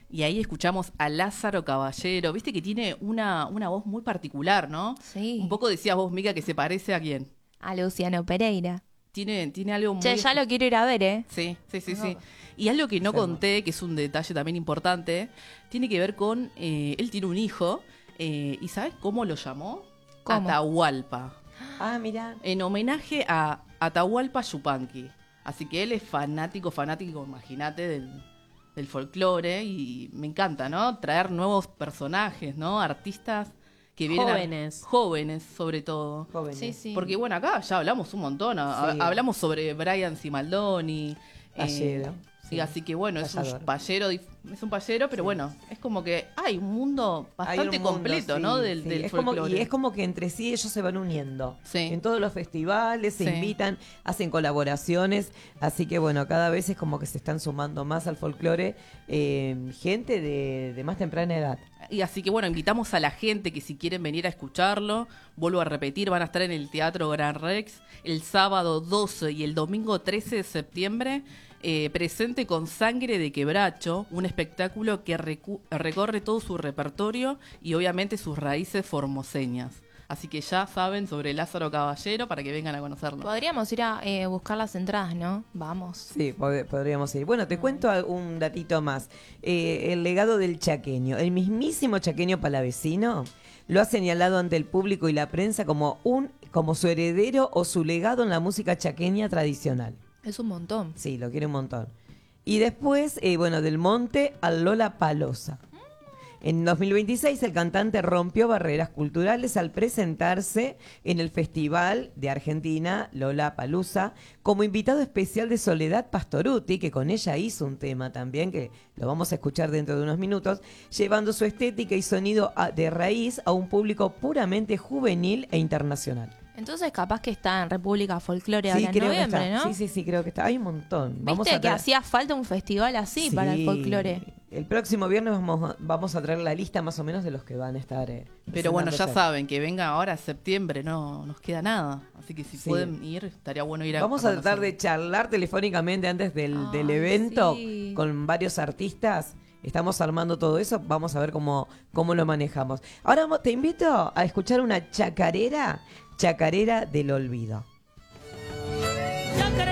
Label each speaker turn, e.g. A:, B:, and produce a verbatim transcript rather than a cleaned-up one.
A: Y ahí escuchamos a Lázaro Caballero. Viste que tiene una, una voz muy particular, ¿no?
B: Sí.
A: Un poco decías vos, Mica, que se parece a quién.
B: A Luciano Pereira.
A: Tiene, tiene algo muy...
B: Che, ya lo quiero ir a ver, ¿eh?
A: Sí, sí, sí,
B: No.
A: sí. Y algo que no
C: Hermoso.
A: conté, que es un detalle también importante, tiene que ver con... eh, él tiene un hijo, eh, ¿y sabes cómo lo llamó?
B: ¿Cómo?
A: Atahualpa.
C: Ah, mira.
A: En homenaje a Atahualpa Yupanqui. Así que él es fanático, fanático, imagínate, del, del folclore. Y me encanta, ¿no? Traer nuevos personajes, ¿no? Artistas que vienen... a-
D: Jóvenes.
A: jóvenes, sobre todo.
C: Jóvenes.
B: Sí, sí.
A: Porque bueno, acá ya hablamos un montón, a-
C: Sí.
A: hablamos sobre Brian Cimaldoni.
C: Payero,
A: eh,
C: sí.
A: sí, así que bueno, es un
C: Payador.
A: payero, dif- es un payero, pero
C: Sí.
A: bueno, es como que hay un mundo
C: Hay
A: bastante
C: un mundo,
A: completo,
C: sí,
A: ¿no? Del,
C: sí.
A: del
C: es como,
A: folclore.
C: y es como que entre sí ellos se van uniendo.
A: Sí.
C: En todos los festivales se
A: Sí.
C: invitan, hacen colaboraciones. Así que bueno, cada vez es como que se están sumando más al folclore eh, gente de, de más temprana edad.
A: Y así que bueno, invitamos a la gente que si quieren venir a escucharlo, vuelvo a repetir, van a estar en el Teatro Gran Rex el sábado doce y el domingo trece de septiembre, eh, presente con Sangre de Quebracho, un espectáculo que recu- recorre todo su repertorio y obviamente sus raíces formoseñas. Así que ya saben sobre Lázaro Caballero para que vengan a conocerlo.
B: Podríamos ir a eh, buscar las entradas, ¿no? Vamos.
C: Sí, pod- podríamos ir. Bueno, te cuento un datito más. Eh, el legado del chaqueño. El mismísimo chaqueño palavecino lo ha señalado ante el público y la prensa como un como su heredero o su legado en la música chaqueña tradicional.
B: Es un montón.
C: Sí, lo quiere un montón. Y después, eh, bueno, del Monte al Lola Palosa. En dos mil veintiséis el cantante rompió barreras culturales al presentarse en el Festival de Argentina Lola Palusa como invitado especial de Soledad Pastorutti, que con ella hizo un tema también, que lo vamos a escuchar dentro de unos minutos, llevando su estética y sonido a- de raíz a un público puramente juvenil e internacional.
B: Entonces capaz que está en República Folclore
C: Sí,
B: ahora en
C: creo que
B: noviembre,
C: está.
B: ¿no?
C: Sí, sí, sí, creo que está. Hay un montón. Vamos
B: Viste
C: a
B: que
C: traer-
B: hacía falta un festival así para el
C: Sí.
B: folclore.
C: El próximo viernes vamos a, vamos a traer la lista más o menos de los que van a estar. eh,
A: Pero bueno, ya
C: presentándose.
A: saben que venga ahora septiembre, no nos queda nada. Así que si
C: Sí.
A: pueden ir, estaría bueno ir a
C: Vamos a tratar de
A: conocerlo.
C: charlar telefónicamente antes del, del
B: Ay,
C: evento
B: sí.
C: con varios artistas. Estamos armando todo eso. Vamos a ver cómo, cómo lo manejamos. Ahora mo- te invito a escuchar una chacarera, chacarera del olvido.
D: Chacarera